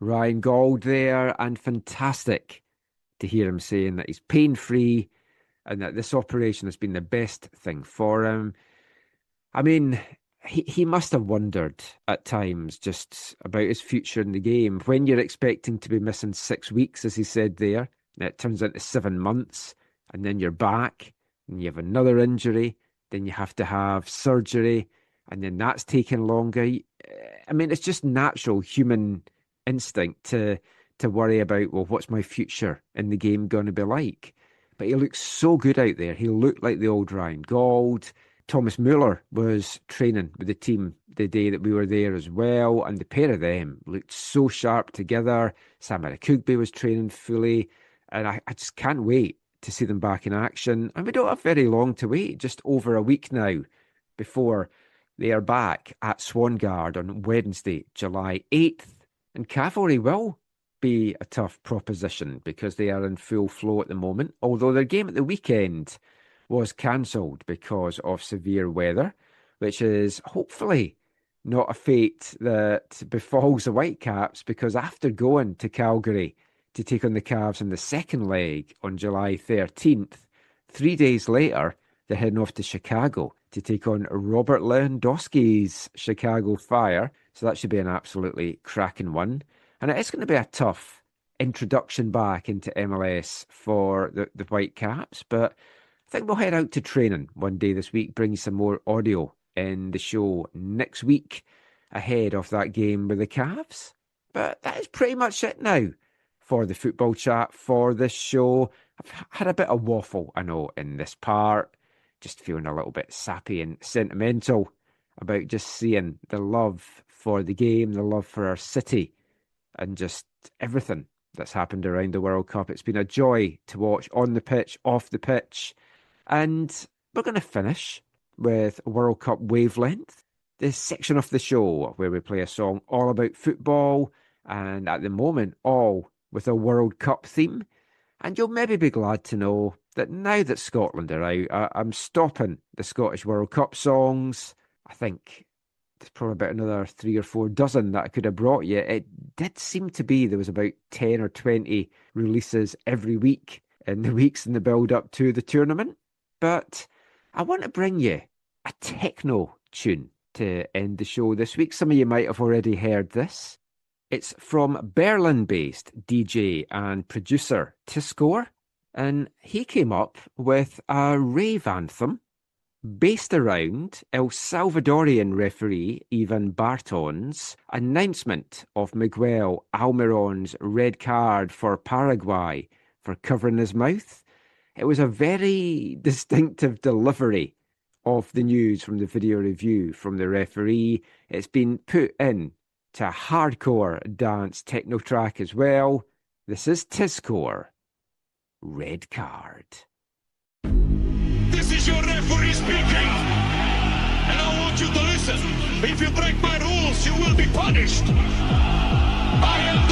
Ryan Gauld there, and fantastic to hear him saying that he's pain-free and that this operation has been the best thing for him. I mean, he must have wondered at times just about his future in the game. When you're expecting to be missing 6 weeks, as he said there, and it turns into 7 months, and then you're back, and you have another injury, then you have to have surgery, and then that's taking longer. I mean, it's just natural human instinct to worry about, well, what's my future in the game going to be like? But he looks so good out there. He looked like the old Ryan Gauld. Thomas Muller was training with the team the day that we were there as well, and the pair of them looked so sharp together. Sam Arakugbe was training fully, and I just can't wait to see them back in action. And we don't have very long to wait, just over a week now before they are back at Swangard on Wednesday, July 8th. And Cavalry will be a tough proposition because they are in full flow at the moment, although their game at the weekend was cancelled because of severe weather, which is hopefully not a fate that befalls the Whitecaps, because after going to Calgary to take on the Cavs in the second leg on July 13th, 3 days later, they're heading off to Chicago to take on Robert Lewandowski's Chicago Fire. So that should be an absolutely cracking one. And it's going to be a tough introduction back into MLS for the Whitecaps, but I think we'll head out to training one day this week, bring you some more audio in the show next week ahead of that game with the Cavs. But that is pretty much it now for the football chat for this show. I've had a bit of waffle, I know, in this part. Just feeling a little bit sappy and sentimental about just seeing the love for the game, the love for our city, and just everything that's happened around the World Cup. It's been a joy to watch on the pitch, off the pitch. And we're going to finish with World Cup Wavelength, this section of the show where we play a song all about football, and at the moment, all with a World Cup theme. And you'll maybe be glad to know that now that Scotland are out, I'm stopping the Scottish World Cup songs. I think there's probably about another 3 or 4 dozen that I could have brought you. It did seem to be there was about 10 or 20 releases every week in the weeks in the build-up to the tournament. But I want to bring you a techno tune to end the show this week. Some of you might have already heard this. It's from Berlin-based DJ and producer Tiscore, and he came up with a rave anthem based around El Salvadorian referee Ivan Barton's announcement of Miguel Almiron's red card for Paraguay for covering his mouth. It was a very distinctive delivery of the news from the video review from the referee. It's been put in to a hardcore dance techno track as well. This is Tiscore, Red Card. This is your referee speaking, and I want you to listen. If you break my rules, you will be punished. I am